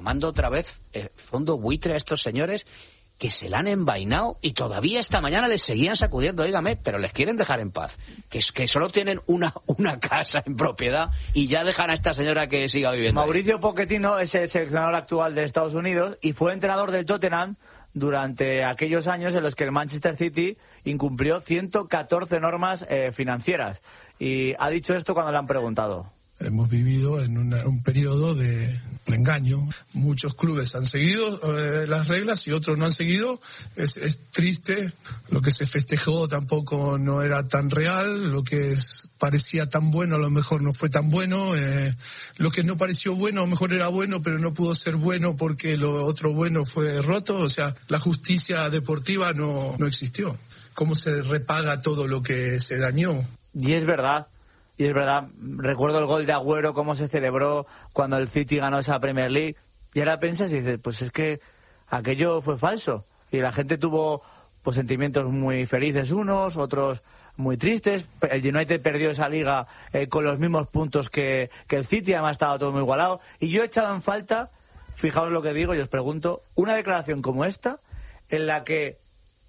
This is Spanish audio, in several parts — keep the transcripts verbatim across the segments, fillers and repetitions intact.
llamando otra vez eh, fondo buitre a estos señores que se la han envainado y todavía esta mañana les seguían sacudiendo, dígame, pero les quieren dejar en paz, que es que solo tienen una una casa en propiedad y ya dejan a esta señora que siga viviendo. Mauricio ahí. Pochettino es el seleccionador actual de Estados Unidos y fue entrenador del Tottenham durante aquellos años en los que el Manchester City incumplió ciento catorce normas eh, financieras. Y ha dicho esto cuando le han preguntado. Hemos vivido en una, un periodo de engaño. Muchos clubes han seguido eh, las reglas y otros no han seguido. Es, es triste. Lo que se festejó tampoco no era tan real. Lo que es, parecía tan bueno a lo mejor no fue tan bueno. Eh, lo que no pareció bueno a lo mejor era bueno, pero no pudo ser bueno porque lo otro bueno fue roto. O sea, la justicia deportiva no, no existió. ¿Cómo se repaga todo lo que se dañó? Y es verdad. Y es verdad, recuerdo el gol de Agüero, cómo se celebró cuando el City ganó esa Premier League. Y ahora piensas y dices, pues es que aquello fue falso. Y la gente tuvo pues sentimientos muy felices unos, otros muy tristes. El United perdió esa liga eh, con los mismos puntos que, que el City, además estaba todo muy igualado. Y yo he echado en falta, fijaos lo que digo y os pregunto, una declaración como esta, en la que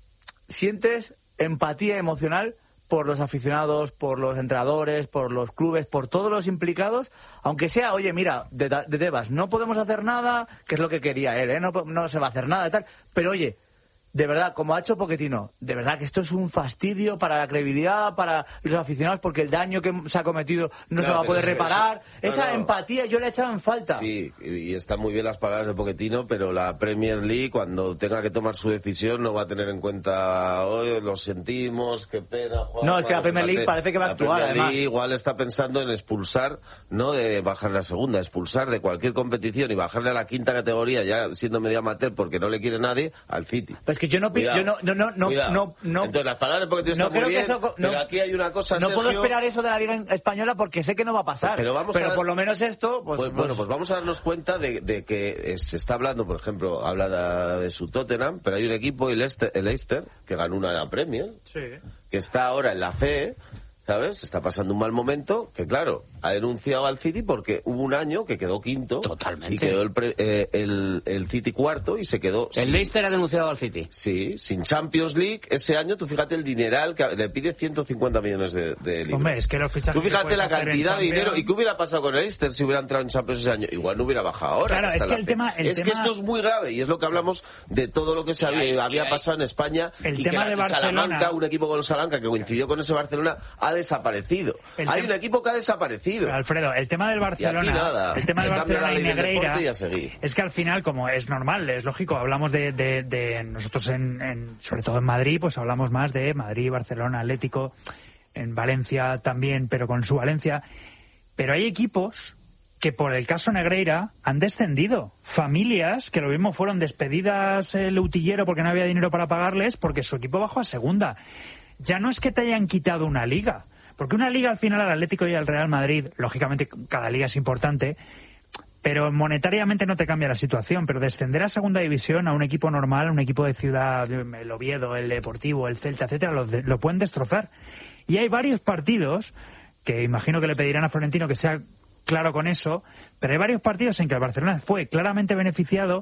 sientes empatía emocional por los aficionados, por los entrenadores, por los clubes, por todos los implicados, aunque sea, oye, mira, de, de Tebas, no podemos hacer nada, que es lo que quería él, ¿eh? no, no se va a hacer nada y tal, pero oye, de verdad, como ha hecho Pochettino, de verdad que esto es un fastidio para la credibilidad, para los aficionados, porque el daño que se ha cometido no, no se va a poder reparar. Eso, Esa no, no. empatía yo le he echado en falta. Sí, y están muy bien las palabras de Pochettino, pero la Premier League, cuando tenga que tomar su decisión, no va a tener en cuenta, hoy lo sentimos, qué pena. Juan, no, es que la Premier League parece que va a actuar, además. La Premier League además. igual está pensando en expulsar, no de bajar la segunda, expulsar de cualquier competición y bajarle a la quinta categoría, ya siendo medio amateur, porque no le quiere nadie, al City. Pues es que yo no pido... No, no, no, no, no. Entonces las palabras porque no creo bien, que eso, no, pero aquí hay una cosa, no Sergio, puedo esperar eso de la Liga Española porque sé que no va a pasar. Pero, vamos pero a, por lo menos esto, pues, pues, pues bueno, pues vamos a darnos cuenta de, de que se está hablando, por ejemplo, habla de, de su Tottenham, pero hay un equipo, el Leicester, el Leicester que ganó una Premier, sí. que está ahora en la C E, ¿sabes? Está pasando un mal momento, que claro, ha denunciado al City porque hubo un año que quedó quinto. Totalmente. Y quedó el, pre, eh, el, el City cuarto y se quedó... El sin, Leicester ha denunciado al City. Sí, sin Champions League ese año, tú fíjate el dineral, que le pide ciento cincuenta millones de, de libras. Hombre, es que los fichajes... Tú fíjate la cantidad de dinero. ¿Y qué hubiera pasado con el Leicester si hubiera entrado en Champions ese año? Igual no hubiera bajado ahora. Claro, es que el tema... El es tema... que esto es muy grave y es lo que hablamos de todo lo que se había, hay, había hay, pasado en España el y tema que de Barcelona, Salamanca, un equipo con Salamanca que coincidió con ese Barcelona, ha desaparecido. El hay tema... un equipo que ha desaparecido. Pero, Alfredo, el tema del Barcelona, nada. el tema del Barcelona y Negreira, y es que al final, como es normal, es lógico, hablamos de, de, de nosotros en, en, sobre todo en Madrid, pues hablamos más de Madrid, Barcelona, Atlético, en Valencia también, pero con su Valencia. Pero hay equipos que por el caso Negreira han descendido. Familias que lo mismo fueron despedidas el utillero porque no había dinero para pagarles porque su equipo bajó a segunda. Ya no es que te hayan quitado una liga. Porque una liga al final al Atlético y al Real Madrid, lógicamente cada liga es importante, pero monetariamente no te cambia la situación. Pero descender a segunda división a un equipo normal, un equipo de ciudad, el Oviedo, el Deportivo, el Celta, etcétera, lo, de, lo pueden destrozar. Y hay varios partidos que imagino que le pedirán a Florentino que sea claro con eso, pero hay varios partidos en que el Barcelona fue claramente beneficiado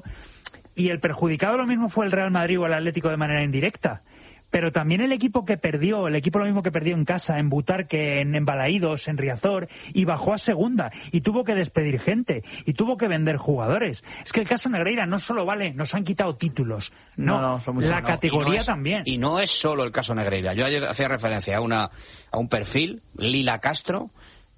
y el perjudicado lo mismo fue el Real Madrid o el Atlético de manera indirecta. Pero también el equipo que perdió, el equipo lo mismo que perdió en casa, en Butarque, en Balaídos, en Riazor, y bajó a segunda, y tuvo que despedir gente, y tuvo que vender jugadores. Es que el caso Negreira no solo vale, nos han quitado títulos, no, no, no la no. categoría y no es, también. Y no es solo el caso Negreira. Yo ayer hacía referencia a una a un perfil, Lila Castro,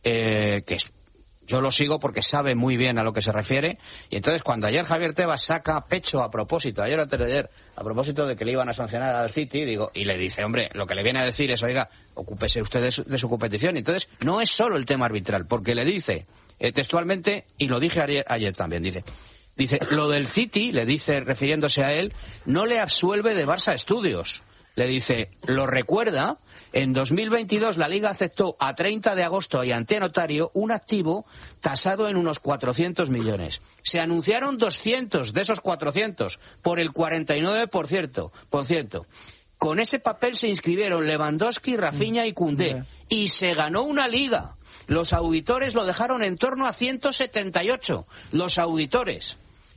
eh, que es... Yo lo sigo porque sabe muy bien a lo que se refiere. Y entonces cuando ayer Javier Tebas saca pecho a propósito, ayer o antes de ayer, a propósito de que le iban a sancionar al City, digo, y le dice, hombre, lo que le viene a decir es, oiga, ocúpese usted de su, de su competición. Y entonces no es solo el tema arbitral, porque le dice eh, textualmente, y lo dije ayer, ayer también, dice, dice, lo del City, le dice, refiriéndose a él, no le absuelve de Barça Estudios. Le dice, lo recuerda, en dos mil veintidós la Liga aceptó a treinta de agosto y ante notario un activo tasado en unos cuatrocientos millones. Se anunciaron doscientos de esos cuatrocientos por el cuarenta y nueve por ciento. Por ciento. Con ese papel se inscribieron Lewandowski, Rafinha y Koundé. Y se ganó una Liga. Los auditores lo dejaron en torno a ciento setenta y ocho. Los auditores.